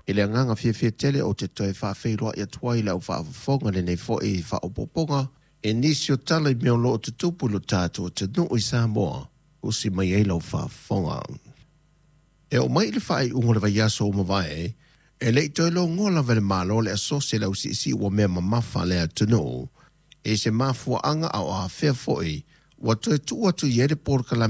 I le nganga fie tele o te toi whawhiroa i atua i lau whaafonga le nei fo e whaopoponga e nisio tala I mea lo o te tupulo tātua te nui Samoa o si mai e lau whaafonga. E o mai le whae ungo le vai aso o mawai e le toi lo ngola vele malo le aso se lau si ua mea mamafa le atunu e se mafua anga au a whea foi wa toi tu atu i ere porka